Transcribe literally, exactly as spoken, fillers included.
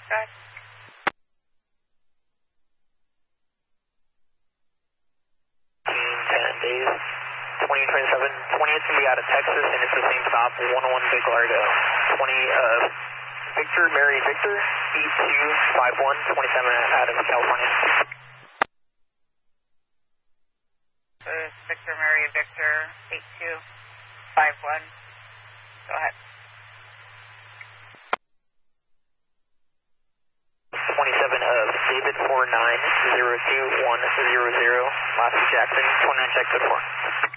Go ahead. ten days, twenty twenty-seven, twentieth to be out of Texas, and it's the same stop, one oh one Big Largo. twenty, uh, Victor, Mary, Victor, eight two five one, twenty-seven out of California. So Victor, Mary, Victor, eight two five one. Go ahead. twenty-seven of David four nine zero two one zero zero, Lassie Jackson, twenty-nine check, good four.